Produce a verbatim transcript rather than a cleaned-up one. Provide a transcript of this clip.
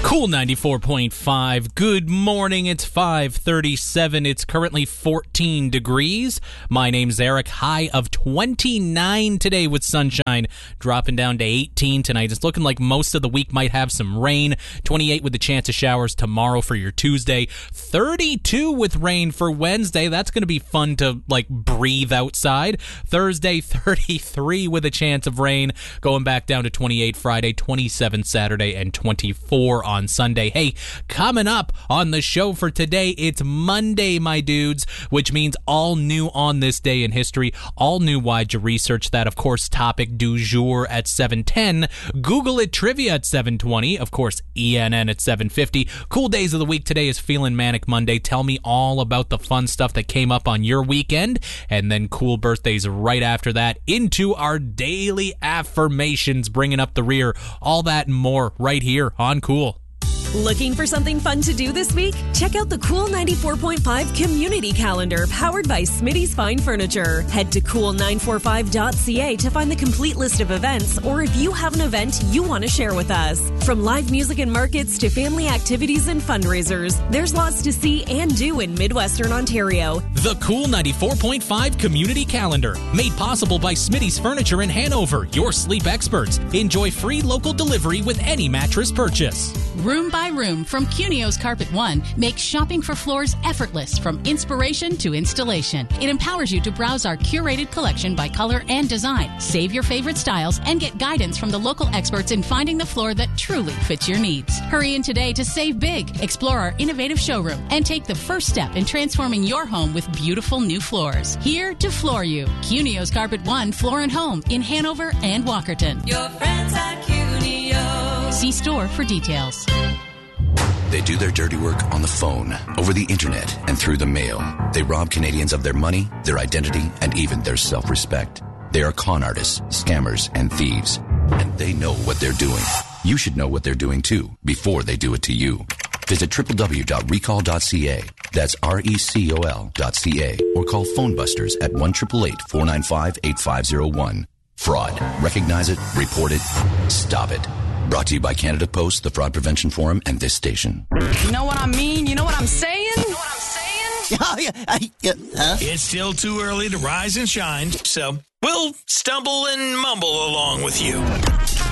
Cool ninety-four point five. Good morning. It's five thirty-seven. It's currently fourteen degrees. My name's Eric. High of twenty-nine today with sunshine, dropping down to eighteen tonight. It's looking like most of the week might have some rain. twenty-eight with the chance of showers tomorrow for your Tuesday. thirty-two with rain for Wednesday. That's going to be fun to like breathe outside. Thursday, thirty-three with a chance of rain. Going back down to twenty-eight Friday, twenty-seven Saturday, and twenty-four on Sunday. Hey, coming up on the show for today, it's Monday, my dudes, which means all new on this day in history, all new Why'd You Research That, of course, topic du jour at seven ten, Google It Trivia at seven twenty, of course, E N N at seven fifty. Cool days of the week today is Feeling Manic Monday. Tell me all about the fun stuff that came up on your weekend, and then cool birthdays right after that into our daily affirmations, bringing up the rear. All that and more right here on Cool. Looking for something fun to do this week? Check out the Cool ninety-four point five Community Calendar powered by Smitty's Fine Furniture. Head to cool nine four five dot c a to find the complete list of events, or if you have an event you want to share with us. From live music and markets to family activities and fundraisers, there's lots to see and do in Midwestern Ontario. The Cool ninety-four point five Community Calendar, made possible by Smitty's Furniture in Hanover, your sleep experts. Enjoy free local delivery with any mattress purchase. Room by room from Cunio's Carpet One makes shopping for floors effortless from inspiration to installation. It empowers you to browse our curated collection by color and design, save your favorite styles, and get guidance from the local experts in finding the floor that truly fits your needs. Hurry in today to save big, explore our innovative showroom, and take the first step in transforming your home with beautiful new floors. Here to floor you. Cunio's Carpet One Floor and Home in Hanover and Walkerton. Your friends at Cunio. See store for details. They do their dirty work on the phone, over the internet, and through the mail. They rob Canadians of their money, their identity, and even their self-respect. They are con artists, scammers, and thieves. And they know what they're doing. You should know what they're doing too, before they do it to you. Visit w w w dot recall dot c a. That's R E C O L dot C A. Or call Phone Busters at one eight eight eight, four nine five, eight five zero one. Fraud. Recognize it, report it, stop it. Brought to you by Canada Post, the Fraud Prevention Forum, and this station. You know what I mean? You know what I'm saying? You know what I'm saying? Oh, yeah, I, yeah, huh? It's still too early to rise and shine, so we'll stumble and mumble along with you.